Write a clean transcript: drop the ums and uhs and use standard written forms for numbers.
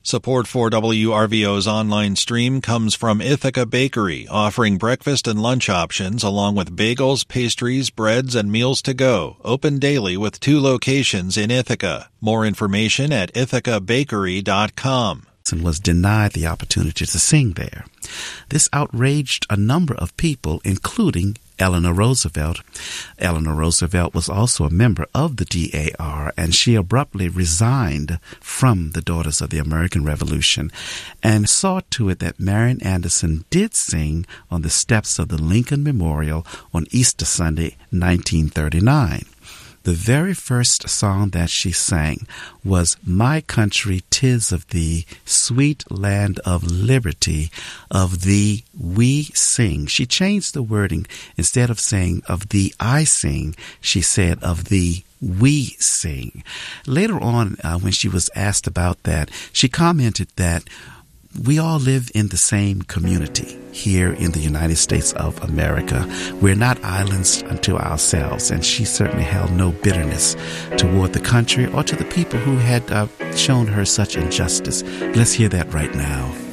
Support for WRVO's online stream comes from Ithaca Bakery, offering breakfast and lunch options along with bagels, pastries, breads, and meals to go. Open daily with 2 locations in Ithaca. More information at ithacabakery.com. And was denied the opportunity to sing there. This outraged a number of people, including Eleanor Roosevelt. Eleanor Roosevelt was also a member of the DAR, and she abruptly resigned from the Daughters of the American Revolution and saw to it that Marian Anderson did sing on the steps of the Lincoln Memorial on Easter Sunday, 1939. The very first song that she sang was My Country 'Tis of Thee, Sweet Land of Liberty, of Thee We Sing. She changed the wording. Instead of saying of Thee I Sing, she said of Thee We Sing. Later on, when she was asked about that, she commented that we all live in the same community here in the United States of America. We're not islands unto ourselves, and she certainly held no bitterness toward the country or to the people who had shown her such injustice. Let's hear that right now.